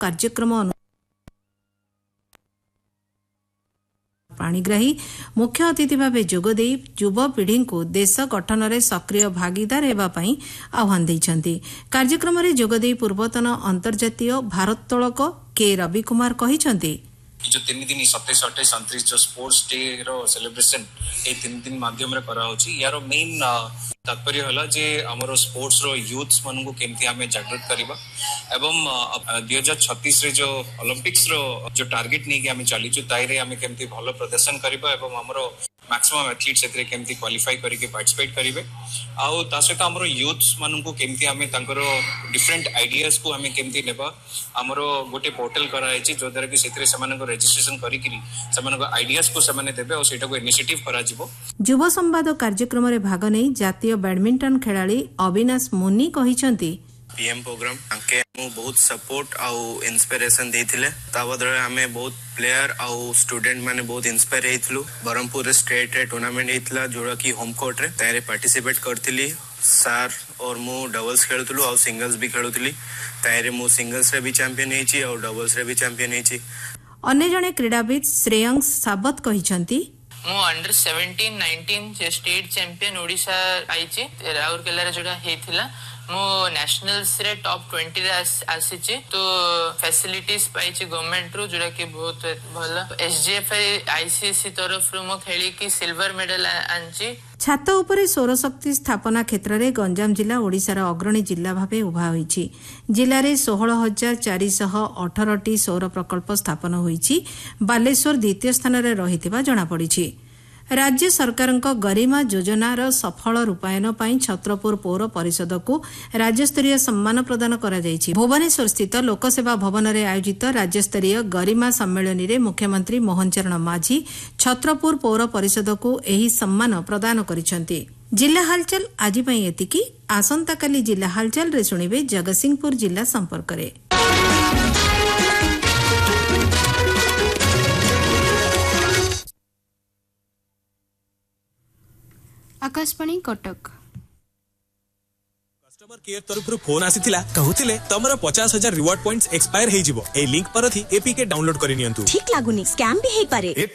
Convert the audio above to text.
कार्यक्रम पाणीग्राही मुख्य अतिथि भाव जोगदे युवपीढ़ी को देश गठन में सक्रिय भागीदार होगापी आह्वान देइछन्ति। कार्यक्रम में जोगदे पूर्वतन अंतर्जातीय भारोत्तोलक के रवि कुमार कहिछन्ति जो 3 दिन 27, 28, 29 जो स्पोर्ट्स डे रो सेलिब्रेशन ए 3 दिन माध्यम रे करा होची। यार मेन तात्पर्य हला जे हमरो स्पोर्ट्स रो यूथ्स मन को केमती हमें जागृत करबा एवं 2036 रे जो ओलंपिक्स रो जो टारगेट नहीं कि हमें चली जो ताइरे हमें केमती भलो प्रदर्शन करबा एवं हमरो मैक्सिमम एथलीट्स एतरे केमती क्वालिफाई करके पार्टिसिपेट करिवे आउ ता सहित हमरो यूथ्स मन को केमती हमें तांकरो डिफरेंट आइडियाज को हमें केमती नेबा हमरो गोटे पोर्टल करा है जो द्वारा कि सेतरे समान को रजिस्ट्रेशन करिकरी समान को आइडियाज को समान देबे और सेटा को इनिशिएटिव करा जिवो। युवा संवाद कार्यक्रम रे भाग नै जातीय बैडमिंटन खेलाड़ी अविनाश मुनि कहिसंती पीएम प्रोग्राम आके मु बहुत सपोर्ट आउ इंस्पिरेशन देथिले ता बदले हमें बहुत प्लेयर आउ स्टूडेंट माने बहुत इंस्पायर हेथलु। बरहमपुर स्टेट रे टूर्नामेंट हेतला जोड़ा की होम कोर्ट रे तारे पार्टिसिपेट करथिली सर और मु डबल्स खेलुथलु आउ सिंगल्स भी खेलुथली तारे मु सिंगल्स रे भी चैंपियन हेची और डबल्स रे भी चैंपियन हेची। अन्य जने क्रीडाविद श्रेयंश साबत कहिसंती मु under 17 19 state champion Odisha आइची Rourkela रे जोड़ा हेथिला मो नेशनल्स रे टॉप 20 रे आसीची तो फैसिलिटीज पाइची गवर्नमेंट रो जोड़ा कि बहुत भलो एसजीएफ आईसीएससी तरफ रो मो खेली की सिल्वर मेडल आंची। छात उपरे सौरशक्ति स्थापना क्षेत्र में गंजाम जिला ओडिशार अग्रणी जिला भावे उभा होईछि। जिले में 16,418 सौर प्रकल्प स्थापन होईछि। बालेश्वर द्वितीय स्थान में रहिथिबा जणा पड़िछि। राज्य सरकार गरिमा योजनार सफल रूपायन पर छत्रपुर पौर परिषद को राज्यस्तरीय सम्मान प्रदान करा जायछि। भुवनेश्वर स्थित लोकसेवा भवन में आयोजित राज्यस्तरीय गरिमा सम्मेलन में मुख्यमंत्री मोहन चरण माझी छत्रपुर पौर परिषद को एही सम्मान प्रदान करिसंति। जिला हालचाल आज पई एतिकी। आसंताकाली जिला हालचाल रे सुनिबे जगतसिंहपुर जिला संपर्क रे। आकाशवाणी कटक कस्टमर केयर तरफ फोन आसीथिला कहउथिले तमरा 50,000 रिवार्ड पॉइंट्स एक्सपायर हे जिवो ए लिंक पर थी एपीके डाउनलोड करि नियंतु। ठीक लागुनी स्कैम भी हे पारे।